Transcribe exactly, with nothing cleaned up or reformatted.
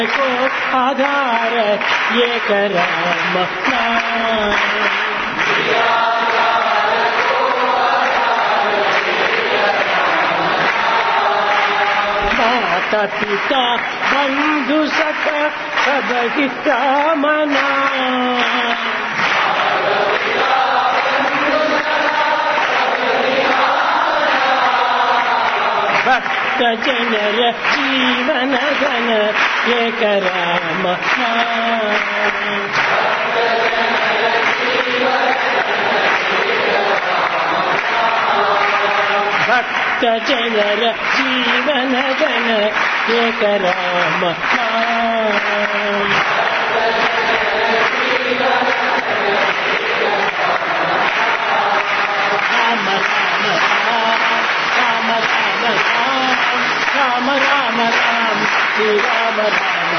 को आधार एक राम नाम। माता पिता बंधु सखा सब ही कामना। भक्त जनर जीवन गण एक राम नाम। भक्त जनर जीवन गण एक राम नाम। राम राम राम राम राम राम राम राम श्री राम राम